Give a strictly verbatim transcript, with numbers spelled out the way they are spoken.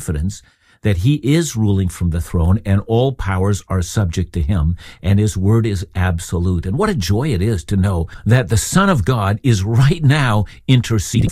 confidence that he is ruling from the throne and all powers are subject to him and his word is absolute. And what a joy it is to know that the Son of God is right now interceding